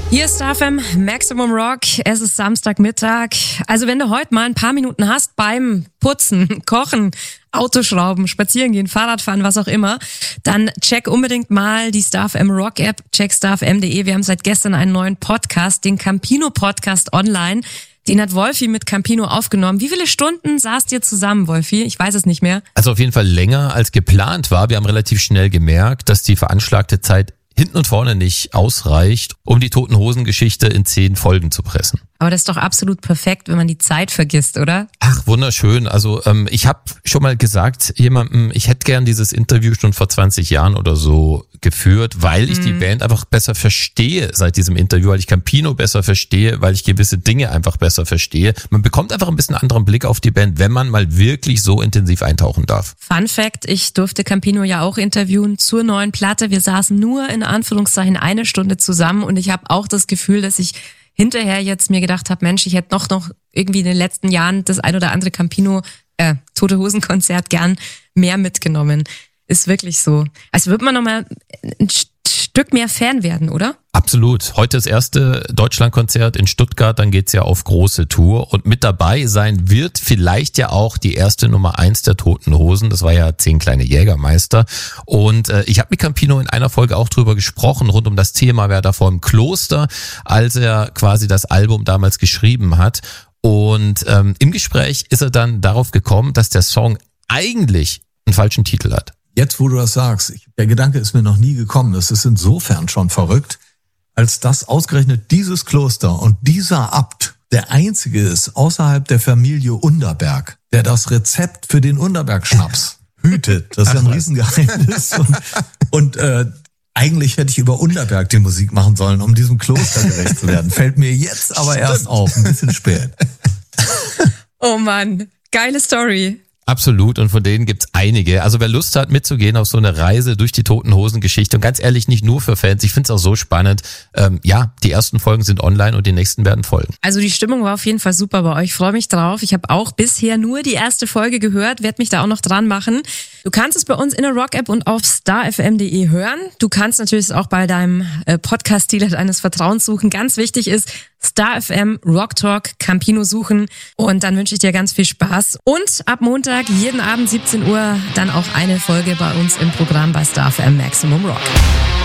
Hier ist Star FM Maximum Rock. Es ist Samstagmittag. Also wenn du heute mal ein paar Minuten hast beim Putzen, Kochen, Autoschrauben, Spazierengehen, Fahrradfahren, was auch immer, dann check unbedingt mal die Star FM Rock App, check starfm.de. Wir haben seit gestern einen neuen Podcast, den Campino Podcast online. Den hat Wolfi mit Campino aufgenommen. Wie viele Stunden saßt ihr zusammen, Wolfi? Ich weiß es nicht mehr. Also auf jeden Fall länger als geplant war. Wir haben relativ schnell gemerkt, dass die veranschlagte Zeit hinten und vorne nicht ausreicht, um die Toten-Hosen-Geschichte in 10 Folgen zu pressen. Aber das ist doch absolut perfekt, wenn man die Zeit vergisst, oder? Ach, wunderschön. Also ich habe schon mal gesagt jemandem, ich hätte gern dieses Interview schon vor 20 Jahren oder so geführt, weil ich die Band einfach besser verstehe seit diesem Interview, weil ich Campino besser verstehe, weil ich gewisse Dinge einfach besser verstehe. Man bekommt einfach ein bisschen anderen Blick auf die Band, wenn man mal wirklich so intensiv eintauchen darf. Fun Fact, ich durfte Campino ja auch interviewen zur neuen Platte. Wir saßen nur in Anführungszeichen 1 Stunde zusammen und ich habe auch das Gefühl, dass ich hinterher jetzt mir gedacht habe, Mensch, ich hätte noch irgendwie in den letzten Jahren das ein oder andere Campino Tote Hosen Konzert gern mehr mitgenommen. Ist wirklich so. Also wird man nochmal ein Stück mehr Fan werden, oder? Absolut. Heute das erste Deutschlandkonzert in Stuttgart, dann geht's ja auf große Tour und mit dabei sein wird vielleicht ja auch die erste Nummer 1 der Toten Hosen. Das war ja 10 kleine Jägermeister und ich habe mit Campino in einer Folge auch drüber gesprochen, rund um das Thema, wer da vor im Kloster, als er quasi das Album damals geschrieben hat und im Gespräch ist er dann darauf gekommen, dass der Song eigentlich einen falschen Titel hat. Jetzt, wo du das sagst, der Gedanke ist mir noch nie gekommen. Das ist insofern schon verrückt, als dass ausgerechnet dieses Kloster und dieser Abt der einzige ist außerhalb der Familie Underberg, der das Rezept für den Underberg-Schnaps hütet. Das ist ja ein Riesengeheimnis. Und eigentlich hätte ich über Underberg die Musik machen sollen, um diesem Kloster gerecht zu werden. Fällt mir jetzt aber erst auf, ein bisschen spät. Oh Mann, geile Story. Absolut, und von denen gibt's einige. Also wer Lust hat, mitzugehen auf so eine Reise durch die Toten-Hosen-Geschichte und ganz ehrlich, nicht nur für Fans, ich find's auch so spannend. Die ersten Folgen sind online und die nächsten werden folgen. Also die Stimmung war auf jeden Fall super bei euch. Ich freue mich drauf. Ich habe auch bisher nur die erste Folge gehört, werde mich da auch noch dran machen. Du kannst es bei uns in der Rock-App und auf starfm.de hören. Du kannst natürlich auch bei deinem Podcast-Dealer deines Vertrauens suchen. Ganz wichtig ist, Star FM, Rock Talk, Campino suchen und dann wünsche ich dir ganz viel Spaß. Und ab Montag, jeden Abend 17 Uhr, dann auch eine Folge bei uns im Programm bei Star FM Maximum Rock.